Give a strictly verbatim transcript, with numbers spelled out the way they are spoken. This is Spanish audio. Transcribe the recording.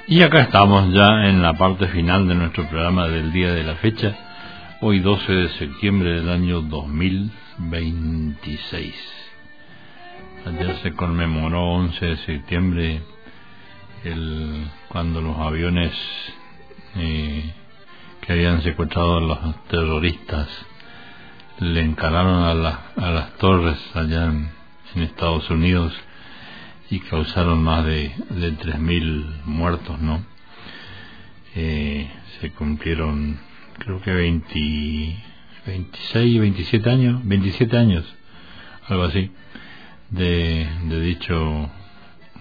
Y acá estamos ya en la parte final de nuestro programa del día de la fecha, hoy doce de septiembre del año dos mil veintiséis. Ayer se conmemoró once de septiembre el, cuando los aviones eh, que habían secuestrado a los terroristas le encalaron a, la, a las torres allá en, en Estados Unidos y causaron más de, de tres mil muertos, ¿no? Eh, se cumplieron, creo que veinte, veintiséis, veintisiete años, veintisiete años, algo así, de, de dicho